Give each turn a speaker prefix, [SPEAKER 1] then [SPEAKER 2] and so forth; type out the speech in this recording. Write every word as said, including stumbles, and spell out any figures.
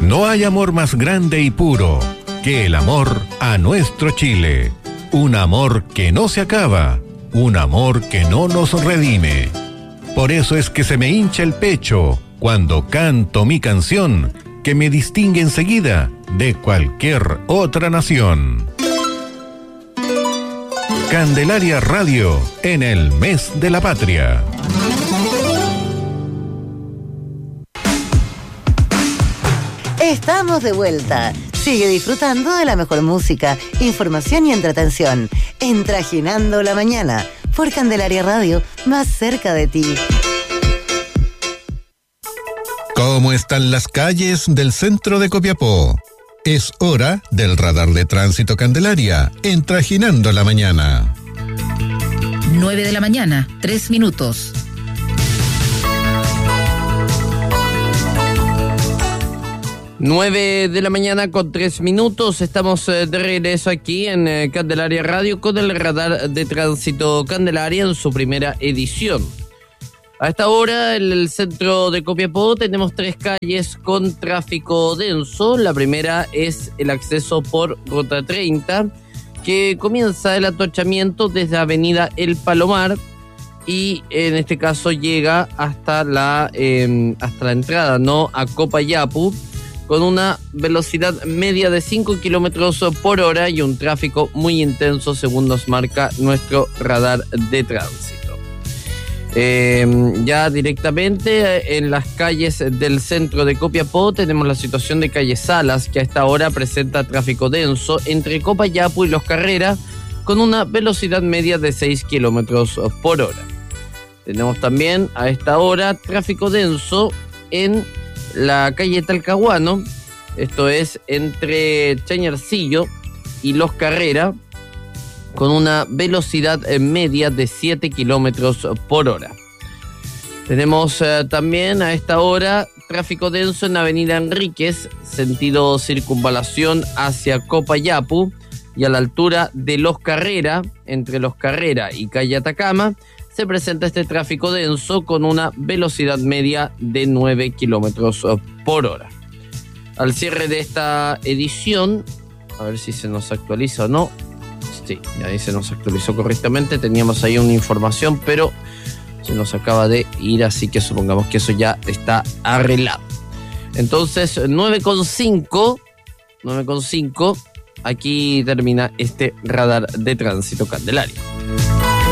[SPEAKER 1] No hay amor más grande y puro que el amor a nuestro Chile. Un amor que no se acaba, un amor que no nos redime. Por eso es que se me hincha el pecho cuando canto mi canción, que me distingue enseguida de cualquier otra nación. Candelaria Radio, en el mes de la patria.
[SPEAKER 2] Estamos de vuelta. Sigue disfrutando de la mejor música, información y entretención. En Trajinando la Mañana, por Candelaria Radio, más cerca de ti.
[SPEAKER 1] ¿Cómo están las calles del centro de Copiapó? Es hora del radar de tránsito Candelaria, en Trajinando la Mañana.
[SPEAKER 3] nueve de la mañana, tres minutos.
[SPEAKER 4] nueve de la mañana con tres minutos, estamos de regreso aquí en eh, Candelaria Radio con el radar de tránsito Candelaria en su primera edición. A esta hora en el centro de Copiapó tenemos tres calles con tráfico denso. La primera es el acceso por Ruta treinta, que comienza el atochamiento desde Avenida El Palomar y en este caso llega hasta la, eh, hasta la entrada, ¿no?, a Copayapu, con una velocidad media de cinco kilómetros por hora y un tráfico muy intenso según nos marca nuestro radar de tránsito. Eh, ya directamente en las calles del centro de Copiapó tenemos la situación de calle Salas, que a esta hora presenta tráfico denso entre Copayapu y Los Carreras con una velocidad media de seis kilómetros por hora. Tenemos también a esta hora tráfico denso en la calle Talcahuano, esto es entre Chañarcillo y Los Carreras, con una velocidad media de siete kilómetros por hora. Tenemos eh, también a esta hora tráfico denso en Avenida Enríquez, sentido circunvalación hacia Copayapu, y a la altura de Los Carreras, entre Los Carreras y calle Atacama, se presenta este tráfico denso con una velocidad media de nueve kilómetros por hora. Al cierre de esta edición, a ver si se nos actualiza o no. Sí, ahí se nos actualizó correctamente. Teníamos ahí una información, pero se nos acaba de ir, así que supongamos que eso ya está arreglado. Entonces, nueve con cinco, nueve con cinco, aquí termina este radar de tránsito Candelaria.